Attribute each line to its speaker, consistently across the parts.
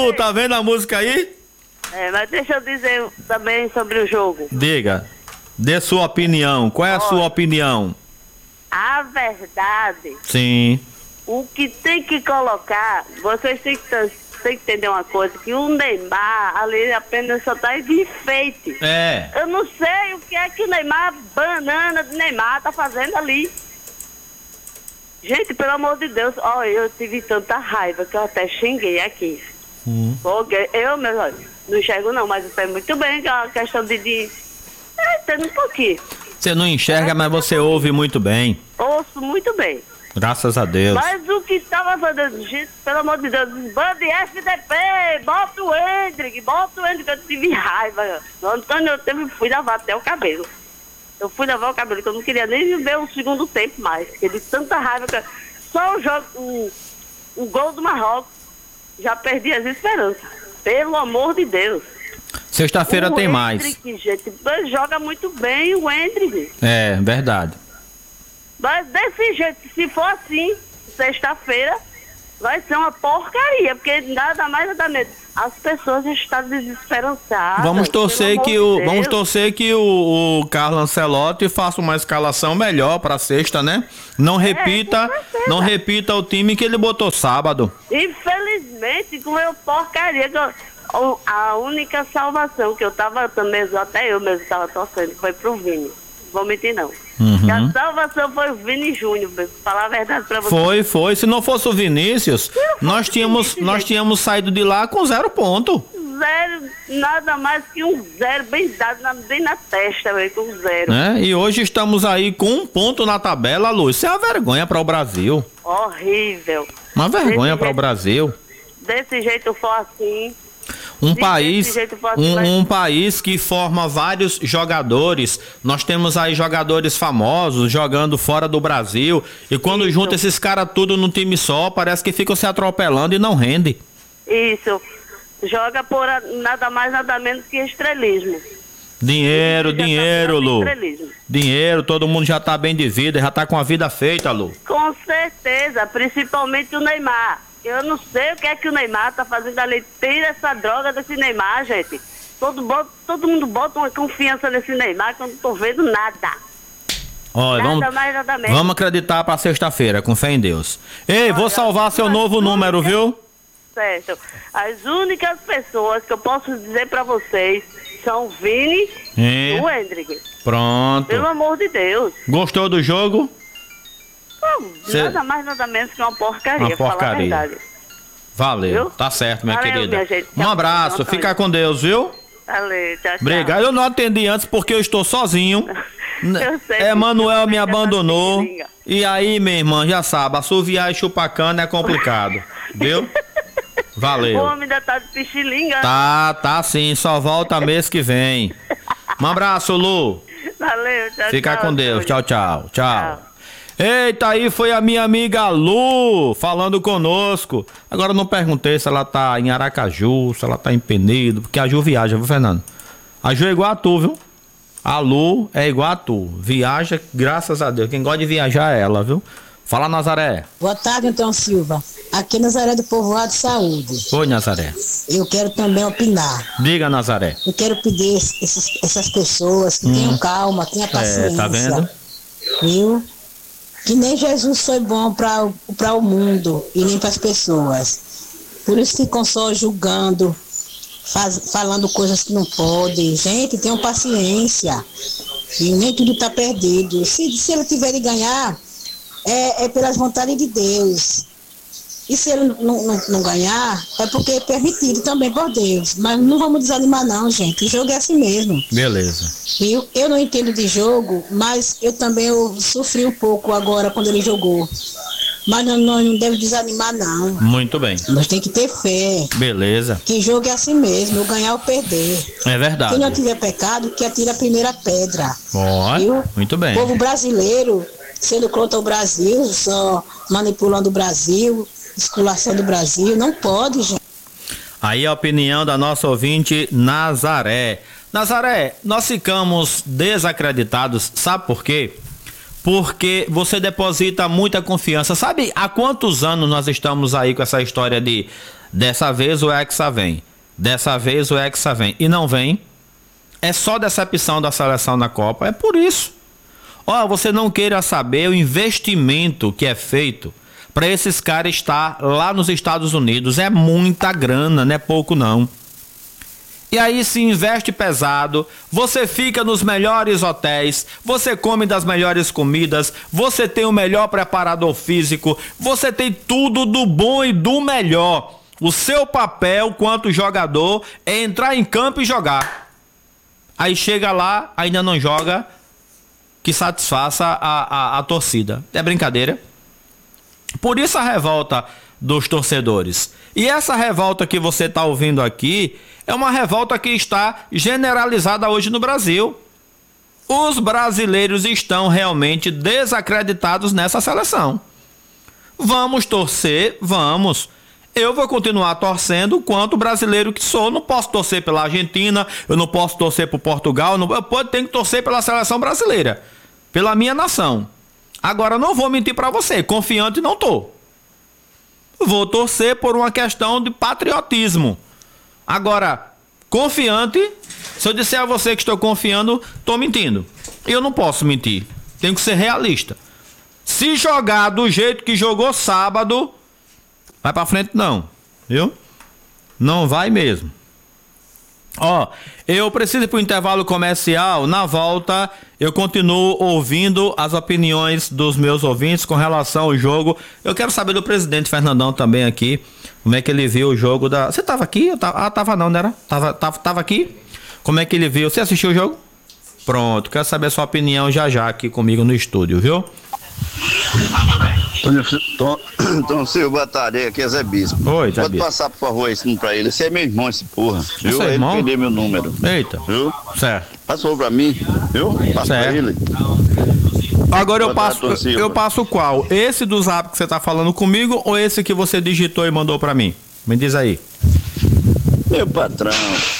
Speaker 1: Lu, tá vendo a música aí?
Speaker 2: Mas deixa eu dizer também sobre o jogo.
Speaker 1: Diga, dê sua opinião. Qual é a sua opinião?
Speaker 2: A verdade,
Speaker 1: Sim.
Speaker 2: o que tem que colocar, vocês têm que entender uma coisa, que o Neymar ali apenas só tá de enfeite. Eu não sei o que é que o Neymar, banana de Neymar, tá fazendo ali. Gente, pelo amor de Deus, eu tive tanta raiva que eu até xinguei aqui. Porque eu, meu olho, não enxergo não, mas eu sei muito bem que é uma questão de entendo um pouquinho.
Speaker 1: Você não enxerga, mas você ouve muito bem.
Speaker 2: Ouço muito bem.
Speaker 1: Graças a Deus.
Speaker 2: Mas o que estava fazendo, gente, pelo amor de Deus, Band FDP, bota o Hendrick, que eu tive raiva. O Antônio, eu fui lavar até o cabelo. Eu fui lavar o cabelo, que eu não queria nem ver o segundo tempo mais. Porque de tanta raiva que só o jogo, o gol do Marrocos, já perdi as esperanças. Pelo amor de Deus.
Speaker 1: Sexta-feira tem mais.
Speaker 2: Gente, joga muito bem o Hendrick.
Speaker 1: É, verdade.
Speaker 2: Mas desse jeito, se for assim, sexta-feira, vai ser uma porcaria, porque nada mais nada menos. As pessoas estão desesperançadas.
Speaker 1: Vamos torcer que o Carlo Ancelotti faça uma escalação melhor para sexta, né? Não repita o time que ele botou sábado.
Speaker 2: Infelizmente, com a porcaria a única salvação que eu tava também, até eu mesmo tava torcendo, foi pro Vini. Vou mentir não. E a salvação foi o Vini Júnior, pra falar a verdade pra você.
Speaker 1: Foi. Se não fosse o Vinícius, nós tínhamos saído de lá com 0 ponto.
Speaker 2: Nada mais que um 0 bem dado, bem na testa, véio, com 0.
Speaker 1: E hoje estamos aí com 1 ponto na tabela, Lu. Isso é uma vergonha para o Brasil.
Speaker 2: Horrível.
Speaker 1: Uma vergonha para o Brasil.
Speaker 2: Desse jeito for assim...
Speaker 1: Um país que forma vários jogadores. Nós temos aí jogadores famosos jogando fora do Brasil. E quando junta esses caras tudo num time só, parece que ficam se atropelando e não rende.
Speaker 2: Isso. Joga por nada mais, nada menos que estrelismo.
Speaker 1: Dinheiro, Lu. Dinheiro, todo mundo já tá bem de vida, já tá com a vida feita, Lu.
Speaker 2: Com certeza, principalmente o Neymar. Eu não sei o que é que o Neymar tá fazendo ali. Tira essa droga desse Neymar, gente. Todo mundo bota uma confiança nesse Neymar que eu não tô vendo nada.
Speaker 1: Olha,
Speaker 2: nada menos.
Speaker 1: Vamos acreditar pra sexta-feira, com fé em Deus. Ei, vou salvar seu novo número, viu?
Speaker 2: Certo. As únicas pessoas que eu posso dizer pra vocês são o Vini e o Hendrick.
Speaker 1: Pronto.
Speaker 2: Pelo amor de Deus.
Speaker 1: Gostou do jogo?
Speaker 2: Nada mais, nada menos que uma porcaria. Falar a verdade.
Speaker 1: Valeu, viu? Tá certo, minha querida. Um abraço, fica com Deus, viu?
Speaker 2: Valeu, tchau.
Speaker 1: Obrigado. Eu não atendi antes porque eu estou sozinho.
Speaker 2: Eu sei.
Speaker 1: Emanuel me abandonou. E aí, minha irmã, já sabe, assoviar e chupar cana é complicado. Viu? Valeu.
Speaker 2: O homem ainda tá de pichilinga.
Speaker 1: Tá sim, só volta mês que vem. Um abraço, Lu.
Speaker 2: Valeu, tchau.
Speaker 1: Fica com Deus, tchau. Eita, aí foi a minha amiga Lu falando conosco. Agora eu não perguntei se ela tá em Aracaju, se ela tá em Penedo, porque a Ju viaja, viu, Fernando? A Ju é igual a tu, viu? A Lu é igual a tu. Viaja, graças a Deus. Quem gosta de viajar é ela, viu? Fala, Nazaré.
Speaker 3: Boa tarde, Antônio Silva. Aqui Nazaré do Povoado Saúde.
Speaker 1: Oi, Nazaré.
Speaker 3: Eu quero também opinar.
Speaker 1: Diga, Nazaré.
Speaker 3: Eu quero pedir essas pessoas que tenham calma, tenham paciência.
Speaker 1: Tá vendo?
Speaker 3: Viu? Que nem Jesus foi bom para o mundo e nem para as pessoas. Por isso ficam só julgando, falando coisas que não podem. Gente, tenham paciência. E nem tudo está perdido. Se ele tiver de ganhar, é pelas vontades de Deus. E se ele não ganhar, é porque é permitido também por Deus. Mas não vamos desanimar não, gente. O jogo é assim mesmo.
Speaker 1: Beleza.
Speaker 3: Eu não entendo de jogo, mas eu sofri um pouco agora quando ele jogou. Mas não deve desanimar não.
Speaker 1: Muito bem.
Speaker 3: Nós tem que ter fé.
Speaker 1: Beleza.
Speaker 3: Que jogo é assim mesmo, ou ganhar ou perder.
Speaker 1: É verdade.
Speaker 3: Quem não tiver pecado, que atire a primeira pedra.
Speaker 1: Viu? Muito bem.
Speaker 3: O povo brasileiro, sendo contra o Brasil, só manipulando o Brasil, esculação do Brasil, não pode, gente.
Speaker 1: Aí a opinião da nossa ouvinte Nazaré. Nazaré, nós ficamos desacreditados, sabe por quê? porque você deposita muita confiança. Sabe há quantos anos nós estamos aí com essa história de dessa vez o Hexa vem, dessa vez o Hexa vem e não vem? É só decepção da seleção na Copa, é por isso. Você não queira saber o investimento que é feito para esses caras estar lá nos Estados Unidos. É muita grana, não é pouco não. E aí se investe pesado, você fica nos melhores hotéis, você come das melhores comidas, você tem o melhor preparador físico, você tem tudo do bom e do melhor. O seu papel quanto jogador é entrar em campo e jogar. Aí chega lá, ainda não joga, que satisfaça a torcida. É brincadeira? Por isso a revolta dos torcedores. E essa revolta que você está ouvindo aqui é uma revolta que está generalizada hoje no Brasil. Os brasileiros estão realmente desacreditados nessa seleção. Vamos torcer? Vamos. Eu vou continuar torcendo quanto brasileiro que sou. Não posso torcer pela Argentina, eu não posso torcer por Portugal, eu tenho que torcer pela seleção brasileira, pela minha nação. Agora, não vou mentir para você, confiante não tô. Vou torcer por uma questão de patriotismo. Agora, confiante, se eu disser a você que estou confiando, estou mentindo. Eu não posso mentir, tenho que ser realista. Se jogar do jeito que jogou sábado, vai pra frente não, viu? Não vai mesmo. Eu preciso ir pro intervalo comercial. Na volta eu continuo ouvindo as opiniões dos meus ouvintes com relação ao jogo. Eu quero saber do presidente Fernandão também aqui, como é que ele viu o jogo da... Você tava aqui? Tava não, não era? Tava aqui? Como é que ele viu? Você assistiu o jogo? Pronto, quero saber a sua opinião já aqui comigo no estúdio, viu?
Speaker 4: Tom Silva, boa tarde, aqui é Zé Bispo.
Speaker 1: Oi, Zé Bispo.
Speaker 4: Pode passar, por favor, esse número pra ele. Esse é meu irmão, esse porra. Viu?
Speaker 1: Ele
Speaker 4: perdeu meu número.
Speaker 1: Eita.
Speaker 4: Viu?
Speaker 1: Certo.
Speaker 4: Passou pra mim, viu? Passa pra ele.
Speaker 1: Agora eu passo qual? Esse do Zap que você tá falando comigo ou esse que você digitou e mandou pra mim? Me diz aí.
Speaker 4: Meu patrão.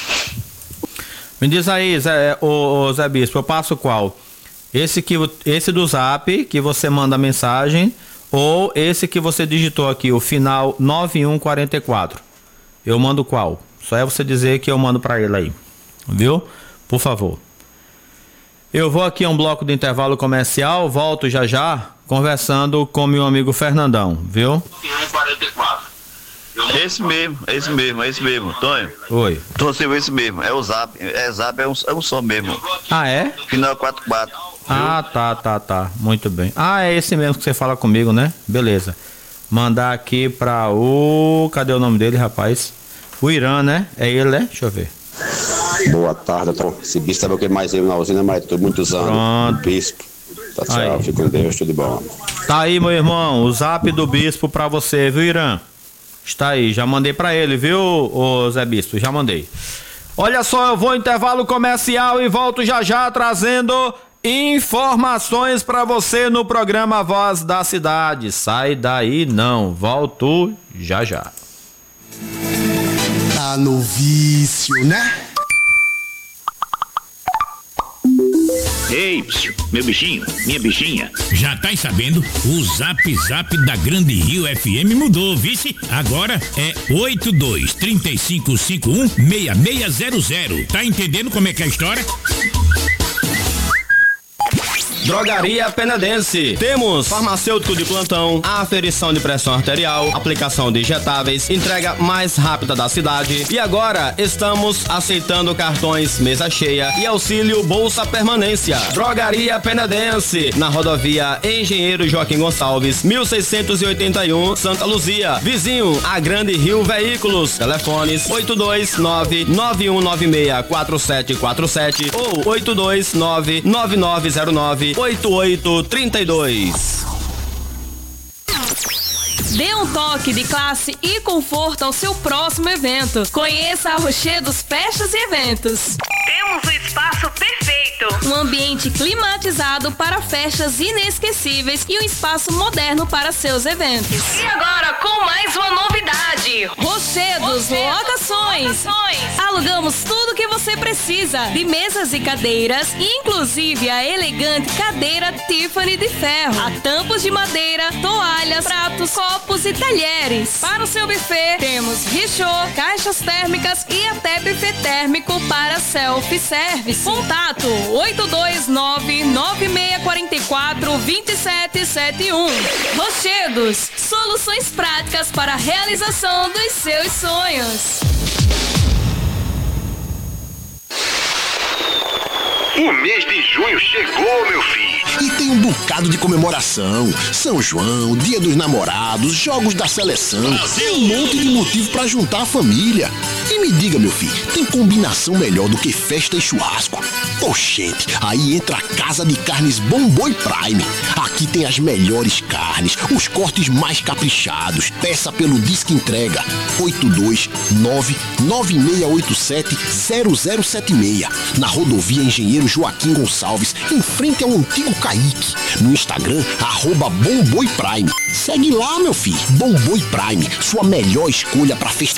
Speaker 1: Me diz aí, Zé Bispo, eu passo qual? Esse do Zap que você manda mensagem ou esse que você digitou aqui, o final 9144. Eu mando qual? Só é você dizer que eu mando pra ele aí. Viu? Por favor. Eu vou aqui a um bloco de intervalo comercial, volto já conversando com meu amigo Fernandão, viu?
Speaker 4: 9144. Esse mesmo, Tonho.
Speaker 1: Oi.
Speaker 4: Tom Silva, esse mesmo, é o Zap. Zap, é um som mesmo.
Speaker 1: Ah, é?
Speaker 4: Final 44.
Speaker 1: Ah, tá. Muito bem. Ah, é esse mesmo que você fala comigo, né? Beleza. Mandar aqui pra o... Cadê o nome dele, rapaz? O Irã, né? É ele, né? Deixa eu ver.
Speaker 5: Boa tarde, Tom. Esse bicho sabe o que mais eu na usina, mas tô muitos anos.
Speaker 1: Pronto.
Speaker 5: Bispo. Tá tchau, fica com Deus, tudo de bom.
Speaker 1: Tá aí, meu irmão, o Zap do Bispo pra você, viu, Irã? Está aí, já mandei pra ele, viu, ô Zé Bispo? Já mandei. Olha só, eu vou em intervalo comercial e volto já trazendo informações pra você no programa Voz da Cidade. Sai daí não, volto já.
Speaker 6: Tá no vício, né?
Speaker 7: Ei, meu bichinho, minha bichinha. Já tá sabendo? O Zap da Grande Rio FM mudou, vice? Agora é 82-3551-6600. Tá entendendo como é que é a história?
Speaker 8: Drogaria Penadense. Temos farmacêutico de plantão, aferição de pressão arterial, aplicação de injetáveis, entrega mais rápida da cidade. E agora estamos aceitando cartões mesa cheia e auxílio Bolsa Permanência. Drogaria Penadense, na rodovia Engenheiro Joaquim Gonçalves, 1681, Santa Luzia. Vizinho a Grande Rio Veículos. Telefones 829-9196-4747 ou 829-9909-8832.
Speaker 9: Dê um toque de classe e conforto ao seu próximo evento. Conheça a Rocher dos Festas e Eventos. Temos o espaço perfeito. Um ambiente climatizado para festas inesquecíveis e um espaço moderno para seus eventos. E agora com mais uma novidade. Rocher Rochedos Locações. Alugamos tudo que você precisa de mesas e cadeiras, inclusive a elegante cadeira Tiffany de ferro, a tampos de madeira, toalhas, pratos, copos e talheres. Para o seu buffet, temos guichô, caixas térmicas e até buffet térmico para self-service. Contato 829-9644-2771. Rochedos, soluções práticas para a realização dos seus sonhos.
Speaker 10: O mês de junho chegou, meu filho. E tem um bocado de comemoração. São João, Dia dos Namorados, Jogos da Seleção. Tem um monte de motivo pra juntar a família. E me diga, meu filho, tem combinação melhor do que festa e churrasco? Oxente, aí entra a Casa de Carnes Bom Boi Prime. Aqui tem as melhores carnes, os cortes mais caprichados. Peça pelo Disque Entrega 829-9687-0076. Na rodovia Engenheiro Joaquim Gonçalves, em frente ao antigo Caique. No Instagram, @Bom Boi Prime. Segue lá, meu filho. Bom Boi Prime, sua melhor escolha para festejar.